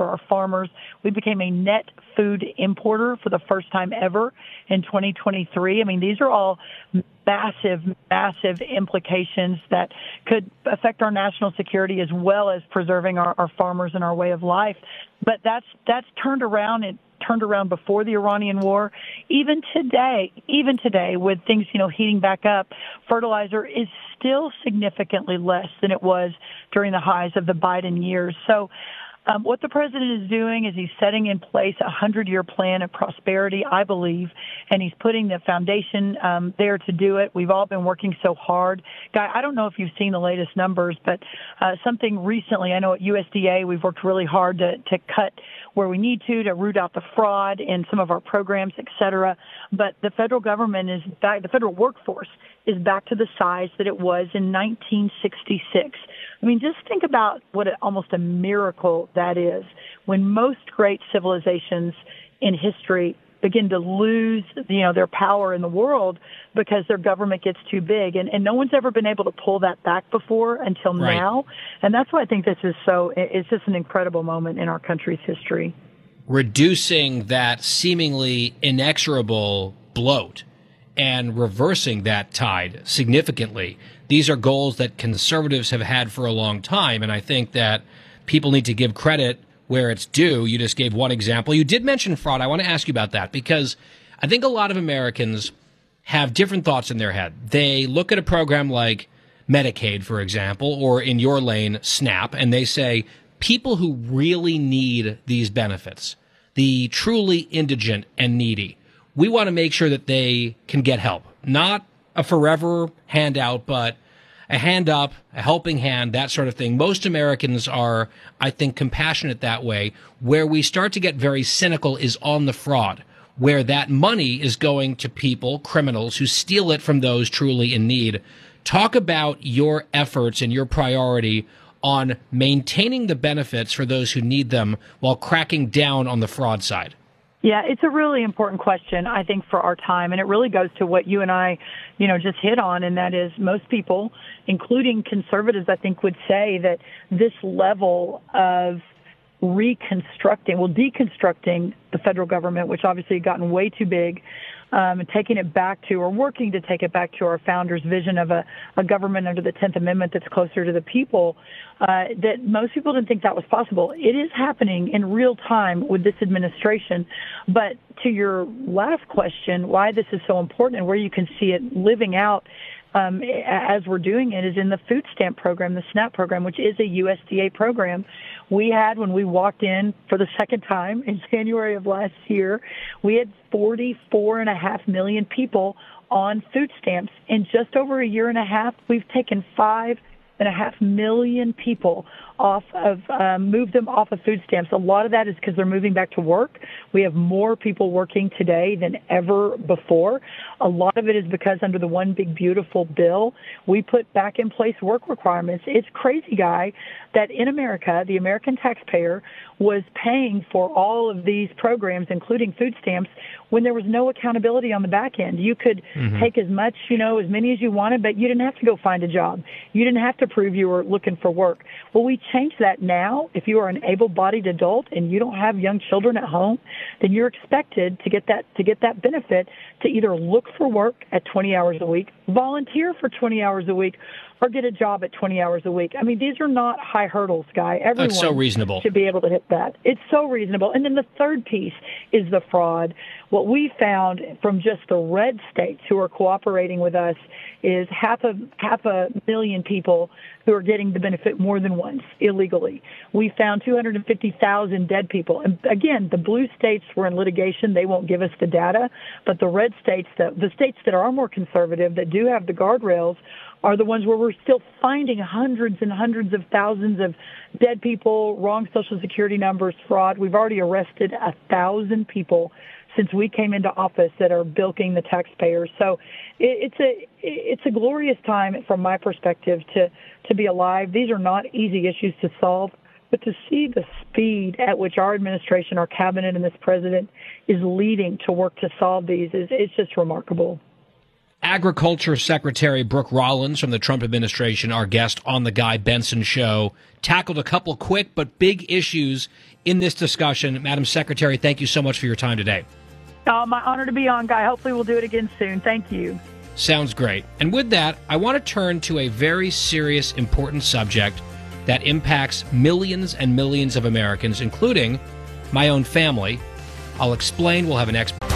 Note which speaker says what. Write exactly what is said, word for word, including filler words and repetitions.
Speaker 1: for our farmers. We became a net food importer for the first time ever in twenty twenty-three. I mean, these are all massive, massive implications that could affect our national security as well as preserving our, our farmers and our way of life. But that's that's turned around and turned around before the Iranian war. Even today, even today, with things, you know, heating back up, fertilizer is still significantly less than it was during the highs of the Biden years. So Um, what the president is doing is he's setting in place a hundred-year plan of prosperity, I believe, and he's putting the foundation um, there to do it. We've all been working so hard. Guy, I don't know if you've seen the latest numbers, but uh, something recently, I know at U S D A we've worked really hard to, to cut where we need to, to root out the fraud in some of our programs, et cetera. But the federal government is back, the federal workforce is back to the size that it was in nineteen sixty-six. I mean, just think about what a, almost a miracle that is when most great civilizations in history begin to lose, you know, their power in the world because their government gets too big. And, and no one's ever been able to pull that back before until
Speaker 2: right.
Speaker 1: now. And that's why I think this is so, it's just an incredible moment in our country's history.
Speaker 2: Reducing that seemingly inexorable bloat and reversing that tide significantly. These are goals that conservatives have had for a long time, and I think that people need to give credit where it's due. You just gave one example. You did mention fraud. I want to ask you about that because I think a lot of Americans have different thoughts in their head. They look at a program like Medicaid, for example, or in your lane, SNAP, and they say people who really need these benefits, the truly indigent and needy, we want to make sure that they can get help. Not a forever handout, but a hand up, a helping hand, that sort of thing. Most Americans are, I think, compassionate that way. Where we start to get very cynical is on the fraud, where that money is going to people, criminals, who steal it from those truly in need. Talk about your efforts and your priority on maintaining the benefits for those who need them while cracking down on the fraud side.
Speaker 1: Yeah, it's a really important question, I think, for our time. And it really goes to what you and I, you know, just hit on. And that is most people, including conservatives, I think, would say that this level of reconstructing, well, deconstructing the federal government, which obviously had gotten way too big, um, and taking it back to, or working to take it back to our founders' vision of a, a government under the tenth Amendment that's closer to the people, uh, that most people didn't think that was possible. It is happening in real time with this administration. But to your last question, why this is so important and where you can see it living out Um, as we're doing it is in the food stamp program, the SNAP program, which is a U S D A program. We had, when we walked in for the second time in January of last year, we had forty-four and a half million people on food stamps. In just over a year and a half, we've taken five and a half million people off of, um, moved them off of food stamps. A lot of that is because they're moving back to work. We have more people working today than ever before. A lot of it is because under the One Big Beautiful bill, we put back in place work requirements. It's crazy, Guy, that in America, the American taxpayer was paying for all of these programs, including food stamps, when there was no accountability on the back end. You could mm-hmm. take as much, you know, as many as you wanted, but you didn't have to go find a job. You didn't have to prove you were looking for work. Well, we changed that now. If you are an able-bodied adult and you don't have young children at home, then you're expected to get that to get that benefit to either look for work at twenty hours a week, volunteer for twenty hours a week, or get a job at twenty hours a week. I mean, these are not high hurdles, Guy. Everyone
Speaker 2: That's so reasonable.
Speaker 1: should be able to hit that. It's so reasonable. And then the third piece is the fraud. What we found from just the red states who are cooperating with us is half a half a million people who are getting the benefit more than once illegally. We found two hundred fifty thousand dead people. And again, the blue states were in litigation. They won't give us the data. But the red states, the, the states that are more conservative, that do have the guardrails, are the ones where we're still finding hundreds and hundreds of thousands of dead people, wrong Social Security numbers, fraud. We've already arrested a thousand people since we came into office that are bilking the taxpayers. So it, it's a it's a glorious time from my perspective to, to be alive. These are not easy issues to solve, but to see the speed at which our administration, our cabinet, and this president is leading to work to solve these is it's just remarkable.
Speaker 2: Agriculture Secretary Brooke Rollins from the Trump administration, our guest on the Guy Benson Show, tackled a couple quick but big issues in this discussion. Madam Secretary, thank you so much for your time today.
Speaker 1: Oh, my honor to be on, Guy. Hopefully we'll do it again soon. Thank you.
Speaker 2: Sounds great. And with that, I want to turn to a very serious, important subject that impacts millions and millions of Americans, including my own family. I'll explain. We'll have an expert.